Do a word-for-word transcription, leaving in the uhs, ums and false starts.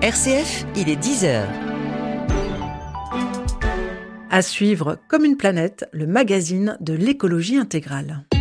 R C F, il est dix heures. À suivre Comme une planète, le magazine de l'écologie intégrale.